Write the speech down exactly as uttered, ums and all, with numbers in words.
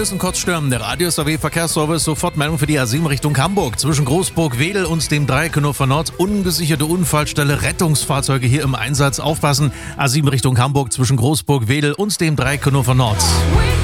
müssen kurz stören. Der Radio-S A W-Verkehrsservice, sofort Meldung für die A sieben Richtung Hamburg. Zwischen Großburg-Wedel und dem Dreieck Hannover Nord. Ungesicherte Unfallstelle, Rettungsfahrzeuge hier im Einsatz. Aufpassen, A sieben Richtung Hamburg zwischen Großburg-Wedel und dem Dreieck Hannover Nord.